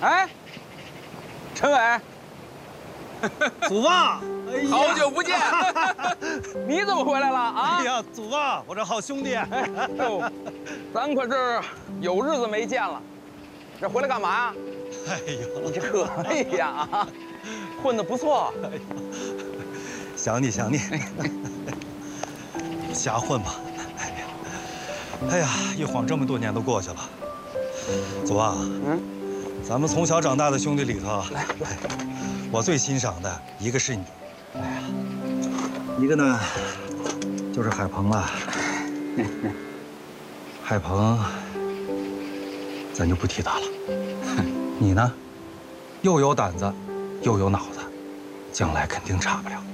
哎，陈伟， 祖旺，哎呀， 好久不见，你怎么回来了啊？ 哎呀，祖旺，我这好兄弟， 哎呦，咱可是有日子没见了，这回来干嘛呀？ 哎呦， 你这可以呀啊，混得不错。 哎呦，想你想你，瞎混吧。哎呀，一晃这么多年都过去了。祖旺，咱们从小长大的兄弟里头，我最欣赏的一个是你，哎呀，一个呢就是海鹏了。海鹏，咱就不提他了。你呢，又有胆子，又有脑子，将来肯定差不了。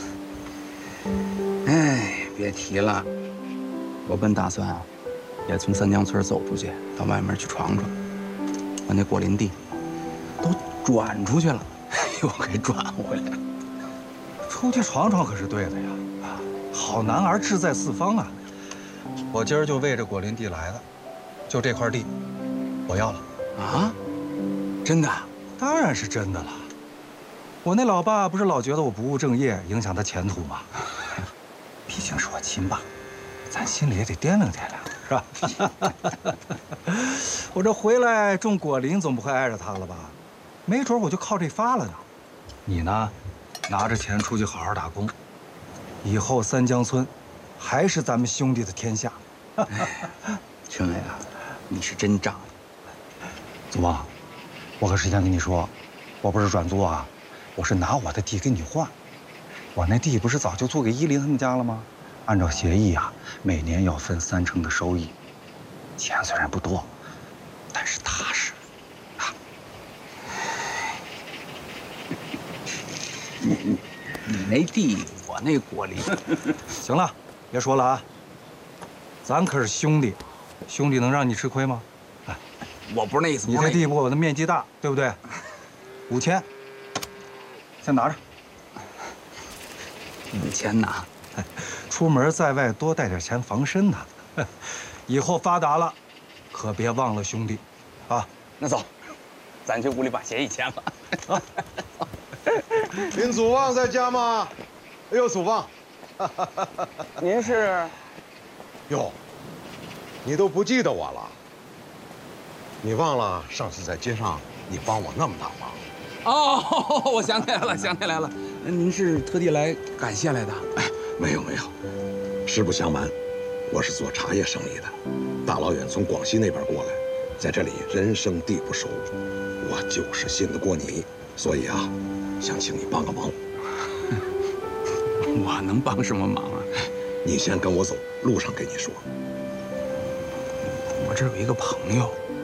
哎，别提了，我本打算啊，也从三江村走出去，到外面去闯闯。我那果林地都转出去了，又给转回来了。 出去闯闯可是对的呀，好男儿志在四方啊！我今儿就为这果林地来的，就这块地，我要了。 啊？真的？ 当然是真的了。我那老爸不是老觉得我不务正业，影响他前途吗？毕竟是我亲爸，咱心里也得掂量掂量，是吧？我这回来种果林，总不会挨着他了吧？没准我就靠这发了呢。你呢，拿着钱出去好好打工，以后三江村还是咱们兄弟的天下。 陈伟啊，你是真仗义。 祖旺，我可事先跟你说，我不是转租啊，我是拿我的地跟你换。我那地不是早就租给依林他们家了吗？按照协议啊，每年要分30%的收益。钱虽然不多，但是踏实。啊， 你那地，我那果林。 行了，别说了啊。咱可是兄弟，兄弟能让你吃亏吗？ 我不是那意思。 你这地比我的面积大，对不对？5000，先拿着。 5000拿， 出门在外多带点钱防身呐。以后发达了，可别忘了兄弟，啊！ 那走，咱去屋里把协议签了。 啊， 林祖旺在家吗？哎呦，祖旺， 您是？ 哟，你都不记得我了？你忘了上次在街上你帮我那么大忙？ 哦，我想起来了，想起来了，您是特地来感谢来的？ 哎，没有没有，实不相瞒，我是做茶叶生意的，大老远从广西那边过来，在这里人生地不熟，我就是信得过你，所以啊，想请你帮个忙。 我能帮什么忙啊？ 你先跟我走，路上跟你说。 我这有一个朋友，